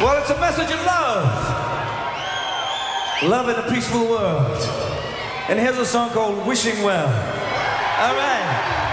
Well, it's a message of love. Love in a peaceful world. And here's a song called Wishing Well. All right.